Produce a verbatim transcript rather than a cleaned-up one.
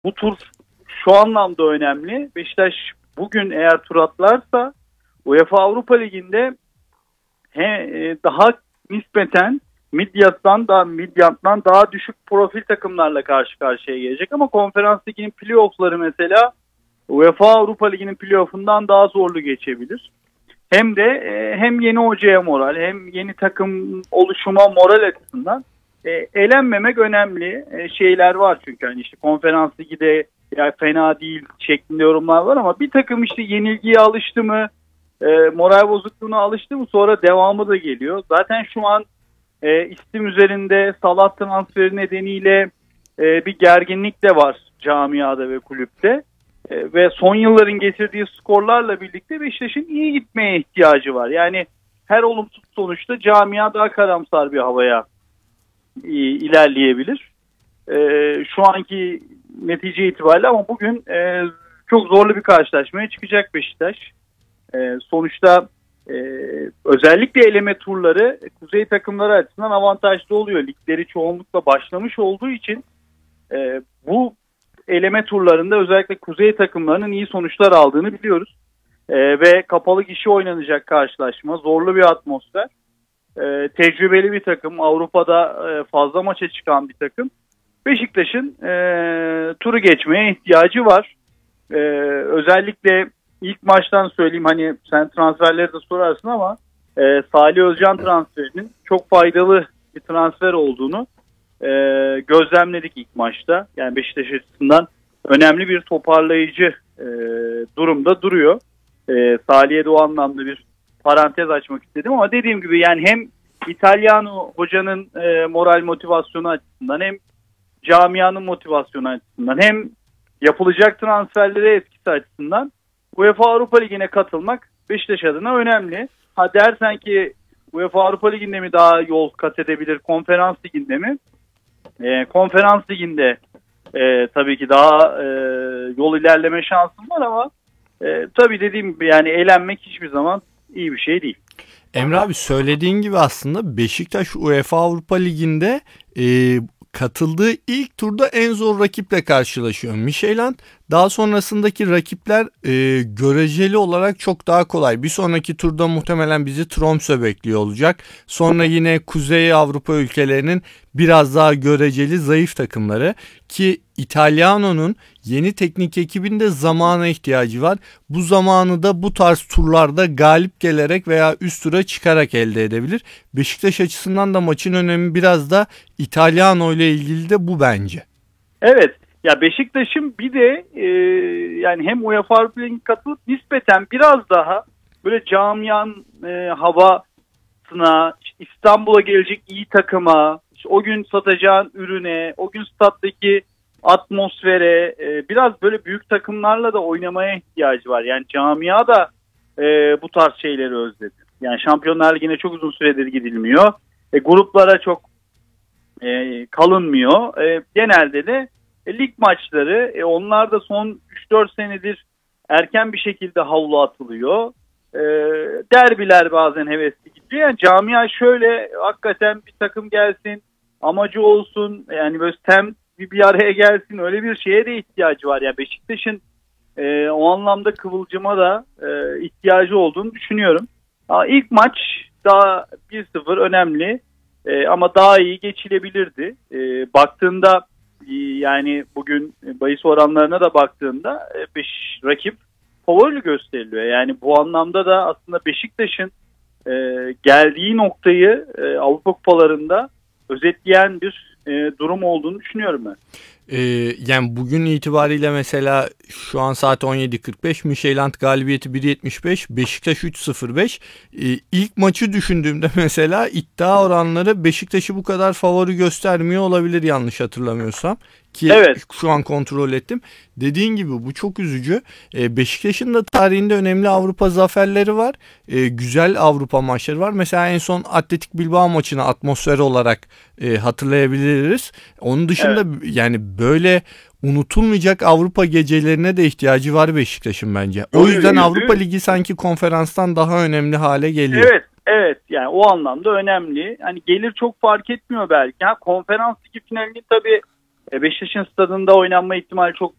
bu tur şu anlamda önemli. Beşiktaş bugün eğer tur atlarsa UEFA Avrupa Ligi'nde he, e, daha nispeten Midyat'tan da Midyat'tan daha düşük profil takımlarla karşı karşıya gelecek ama Konferans Ligi'nin playoff'ları mesela UEFA Avrupa Ligi'nin playoff'undan daha zorlu geçebilir. Hem de e, hem yeni hocaya moral, hem yeni takım oluşuma moral açısından e, elenmemek önemli e, şeyler var çünkü hani işte Konferans Ligi'de ya fena değil şeklinde yorumlar var ama bir takım işte yenilgiye alıştı mı, e, moral bozukluğuna alıştı mı sonra devamı da geliyor. Zaten şu an e, isim üzerinde Salah transferi nedeniyle e, bir gerginlik de var camiada ve kulüpte. E, ve son yılların getirdiği skorlarla birlikte Beşiktaş'ın iyi gitmeye ihtiyacı var. Yani her olumsuz sonuçta camia daha karamsar bir havaya e, ilerleyebilir. E, şu anki netice itibariyle ama bugün e, çok zorlu bir karşılaşmaya çıkacak Beşiktaş. E, sonuçta e, özellikle eleme turları kuzey takımları açısından avantajlı oluyor. Ligleri çoğunlukla başlamış olduğu için e, bu eleme turlarında özellikle kuzey takımlarının iyi sonuçlar aldığını biliyoruz. E, ve kapalı gişe oynanacak karşılaşma, zorlu bir atmosfer. E, tecrübeli bir takım, Avrupa'da e, fazla maça çıkan bir takım. Beşiktaş'ın e, turu geçmeye ihtiyacı var. E, özellikle ilk maçtan söyleyeyim, hani sen transferleri de sorarsın ama e, Salih Özcan transferinin çok faydalı bir transfer olduğunu e, gözlemledik ilk maçta. Yani Beşiktaş açısından önemli bir toparlayıcı e, durumda duruyor. E, Salih'e de o anlamda bir parantez açmak istedim ama dediğim gibi yani hem İtalyan hocanın e, moral motivasyonu açısından hem camianın motivasyonu açısından hem yapılacak transferlere etkisi açısından UEFA Avrupa Ligi'ne katılmak Beşiktaş adına önemli. Ha dersen ki UEFA Avrupa Ligi'nde mi daha yol kat edebilir, Konferans Ligi'nde mi? E, Konferans Ligi'nde e, tabii ki daha e, yol ilerleme şansım var ama e, tabii dediğim gibi yani eğlenmek hiçbir zaman iyi bir şey değil. Emre abi, söylediğin gibi aslında Beşiktaş UEFA Avrupa Ligi'nde e, katıldığı ilk turda en zor rakiple karşılaşıyor. Midtjylland. Daha sonrasındaki rakipler e, göreceli olarak çok daha kolay. Bir sonraki turda muhtemelen bizi Tromsø bekliyor olacak. Sonra yine Kuzey Avrupa ülkelerinin biraz daha göreceli zayıf takımları ki Italiano'nun yeni teknik ekibinde zamana ihtiyacı var. Bu zamanı da bu tarz turlarda galip gelerek veya üst tura çıkarak elde edebilir. Beşiktaş açısından da maçın önemi biraz da Italiano ile ilgili de bu bence. Evet. Ya Beşiktaş'ın bir de e, yani hem UEFA Avrupa Ligi'ne katılıp nispeten biraz daha böyle camian e, havasına, işte İstanbul'a gelecek iyi takıma, işte o gün satacağın ürüne, o gün stattaki atmosfere e, biraz böyle büyük takımlarla da oynamaya ihtiyacı var. Yani camia da e, bu tarz şeyleri özledi. Yani Şampiyonlar Ligi'ne çok uzun süredir gidilmiyor. E, gruplara çok e, kalınmıyor. E, genelde de E, lig maçları, e, onlar da son üç dört senedir erken bir şekilde havlu atılıyor. E, derbiler bazen hevesli gidiyor. Yani camia şöyle hakikaten bir takım gelsin, amacı olsun, yani böyle tem bir, bir araya gelsin, öyle bir şeye de ihtiyacı var. Yani Beşiktaş'ın e, o anlamda kıvılcıma da e, ihtiyacı olduğunu düşünüyorum. Ama ilk maç daha bir sıfır önemli e, ama daha iyi geçilebilirdi. E, baktığında yani bugün bahis oranlarına da baktığında beş rakip favorili gösteriliyor. Yani bu anlamda da aslında Beşiktaş'ın e, geldiği noktayı e, Avrupa kupalarında özetleyen bir e, durum olduğunu düşünüyorum ben. Ee, yani bugün itibariyle mesela şu an saat on yedi kırk beş, Midtjylland galibiyeti bir yetmiş beş, Beşiktaş üç sıfır beş. Ee, ilk maçı düşündüğümde mesela iddia oranları Beşiktaş'ı bu kadar favori göstermiyor olabilir yanlış hatırlamıyorsam. Ki evet. Şu an kontrol ettim. Dediğin gibi bu çok üzücü. Ee, Beşiktaş'ın da tarihinde önemli Avrupa zaferleri var. Ee, güzel Avrupa maçları var. Mesela en son Atletik Bilbao maçını atmosfer olarak e, hatırlayabiliriz. Onun dışında evet. Yani böyle unutulmayacak Avrupa gecelerine de ihtiyacı var Beşiktaş'ın bence. O yüzden öyle, Avrupa Ligi sanki konferanstan daha önemli hale geliyor. Evet, evet. Yani o anlamda önemli. Hani gelir çok fark etmiyor belki. Ha, konferans ligi finalini tabii E, Beşiktaş'ın stadında oynanma ihtimali çok